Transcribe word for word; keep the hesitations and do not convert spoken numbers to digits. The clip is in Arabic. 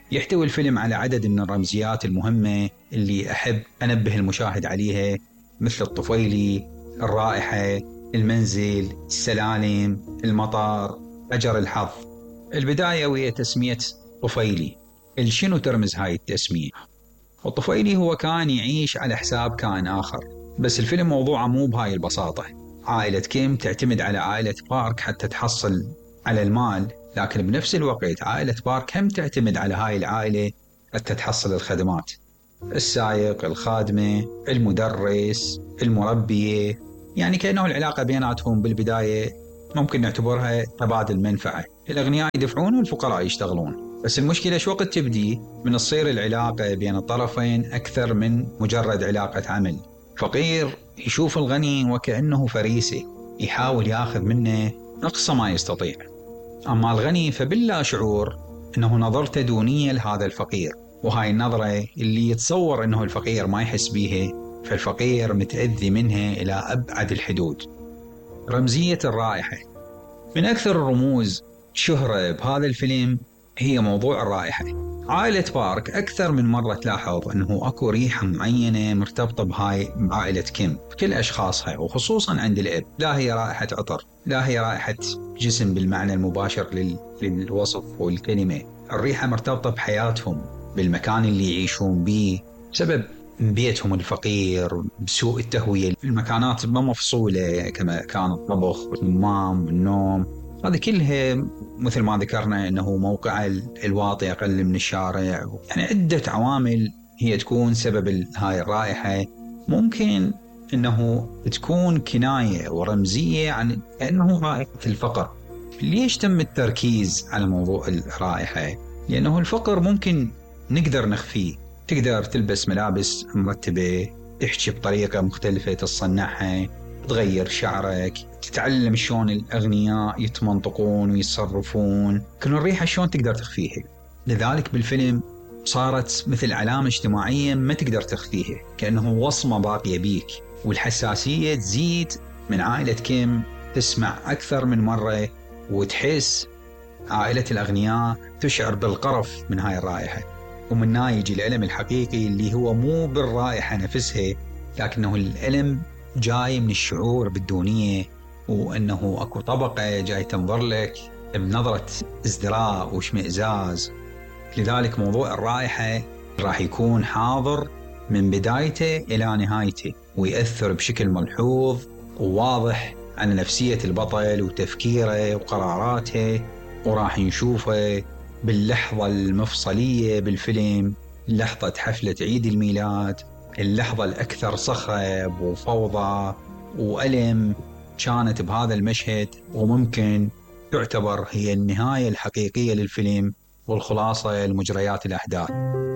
يحتوي الفيلم على عدد من الرمزيات المهمة اللي أحب أنبه المشاهد عليها، مثل الطفيلي، الرائحة، المنزل، السلالم، المطار، أجر الحظ. البداية وهي تسمية طفيلي. شنو ترمز هاي التسمية؟ الطفيلي هو كان يعيش على حساب كائن آخر، بس الفيلم موضوعه مو بهاي البساطة. عائلة كيم تعتمد على عائلة بارك حتى تحصل على المال، لكن بنفس الوقت عائلة بارك هم تعتمد على هاي العائلة حتى تحصل الخدمات: السائق، الخادمة، المدرس، المربية. يعني كأنه العلاقة بيناتهم بالبداية ممكن نعتبرها تبادل منفعة، الأغنياء يدفعون والفقراء يشتغلون. بس المشكلة شو وقت تبدي من تصير العلاقة بين الطرفين أكثر من مجرد علاقة عمل. فقير يشوف الغني وكأنه فريسة، يحاول ياخذ منه أقصى ما يستطيع. أما الغني فباللا شعور أنه نظرته دونية لهذا الفقير، وهاي النظرة اللي يتصور أنه الفقير ما يحس بيها، فالفقير متأذي منها إلى أبعد الحدود. رمزية الرائحة من أكثر الرموز شهرة بهذا الفيلم هي موضوع الرائحة. عائلة بارك أكثر من مرة تلاحظ أنه أكو ريحة معينة مرتبطة بهاي عائلة كيم كل أشخاصها، وخصوصا عند الأب. لا هي رائحة عطر، لا هي رائحة جسم بالمعنى المباشر لل... للوصف والكلمة. الريحة مرتبطة بحياتهم، بالمكان اللي يعيشون به، بسبب بيتهم الفقير، بسوء التهوية، المكانات ما مفصولة كما كان الطبخ والحمام والنوم. هذه كلها مثل ما ذكرنا أنه موقع الواطي أقل من الشارع. يعني عدة عوامل هي تكون سبب هاي الرائحة. ممكن أنه تكون كناية ورمزية عن أنه رائحة الفقر. ليش تم التركيز على موضوع الرائحة؟ لأنه الفقر ممكن نقدر نخفيه. تقدر تلبس ملابس مرتبة، تحكي بطريقة مختلفة تصنعها، تغير شعرك، تتعلم شلون الأغنياء يتمنطقون ويتصرفون. كل الريحة شلون تقدر تخفيها. لذلك بالفيلم صارت مثل علامة اجتماعية ما تقدر تخفيها، كأنه وصمة باقية بيك. والحساسية تزيد من عائلة كيم، تسمع أكثر من مرة وتحس. عائلة الأغنياء تشعر بالقرف من هاي الرائحة، ومن هنا يجي الألم الحقيقي اللي هو مو بالرائحة نفسها، لكنه الألم جاي من الشعور بالدونية، وأنه أكو طبقة جاي تنظر لك بنظرة ازدراء واشمئزاز. لذلك موضوع الرائحة راح يكون حاضر من بدايته إلى نهايته، ويأثر بشكل ملحوظ وواضح على نفسية البطل وتفكيره وقراراته. وراح نشوفه باللحظة المفصلية بالفيلم، لحظة حفلة عيد الميلاد، اللحظة الأكثر صخب وفوضى وألم كانت بهذا المشهد، وممكن تعتبر هي النهاية الحقيقية للفيلم والخلاصة لمجريات الأحداث.